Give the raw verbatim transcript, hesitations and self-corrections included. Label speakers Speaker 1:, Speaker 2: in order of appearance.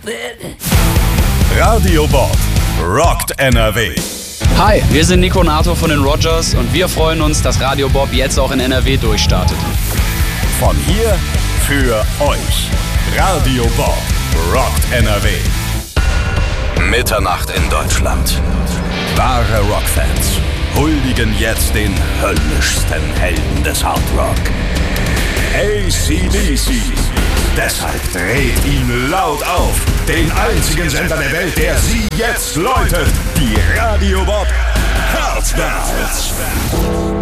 Speaker 1: Radio Bob rockt N R W.
Speaker 2: Hi, wir sind Nico und Arthur von den Rogers und wir freuen uns, dass Radio Bob jetzt auch in N R W durchstartet.
Speaker 1: Von hier für euch. Radio Bob rockt N R W. Mitternacht in Deutschland. Wahre Rockfans huldigen jetzt den höllischsten Helden des Hard Rock. A C D C. Deshalb dreht ihn laut auf. Den einzigen Sender der Welt, der sie jetzt läutet. Die Radio Bob Herzbands.